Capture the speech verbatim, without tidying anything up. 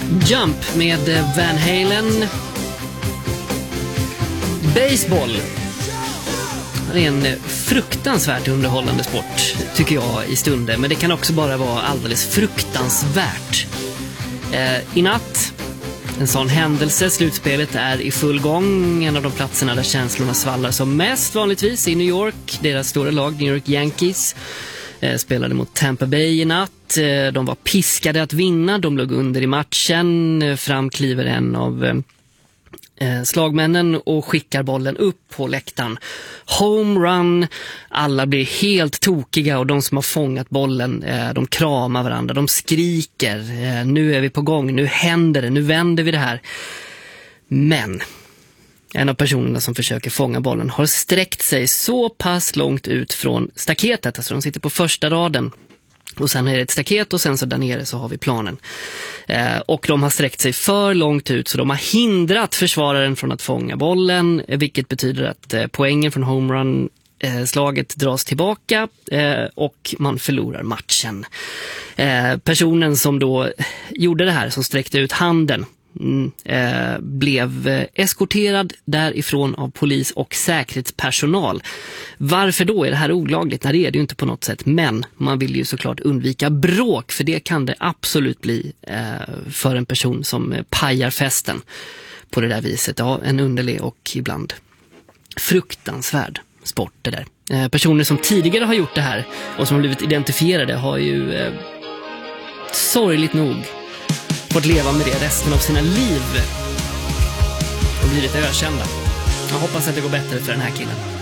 Jump med Van Halen. Baseball. Det är en fruktansvärt underhållande sport, tycker jag, i stunder. Men det kan också bara vara alldeles fruktansvärt. Eh, I natt, en sån händelse. Slutspelet är i full gång. En av de platserna där känslorna svallar som mest vanligtvis i New York. Deras stora lag, New York Yankees, eh, spelade mot Tampa Bay i natt. Eh, de var piskade att vinna. De låg under i matchen. Eh, fram kliver en av... Eh, slagmännen och skickar bollen upp på läktaren. Home run. Alla blir helt tokiga och de som har fångat bollen, de kramar varandra, de skriker. Nu är vi på gång, nu händer det, nu vänder vi det här. Men en av personerna som försöker fånga bollen har sträckt sig så pass långt ut från staketet. Alltså de sitter på första raden. Och sen är det ett staket och sen så där nere så har vi planen. Eh, och de har sträckt sig för långt ut så de har hindrat försvararen från att fånga bollen. Vilket betyder att eh, poängen från homerun eh, slaget dras tillbaka eh, och man förlorar matchen. Eh, personen som då gjorde det här, som sträckte ut handen, Mm, eh, blev eh, eskorterad därifrån av polis och säkerhetspersonal. Varför då är det här olagligt? Nej, det är det ju inte på något sätt. Men man vill ju såklart undvika bråk, för det kan det absolut bli eh, för en person som eh, pajar festen på det där viset. Ja, en underlig och ibland fruktansvärd sport det där. Eh, personer som tidigare har gjort det här och som har blivit identifierade har ju eh, sorgligt nog fått leva med det resten av sina liv och blivit ökända. Jag hoppas att det går bättre för den här killen.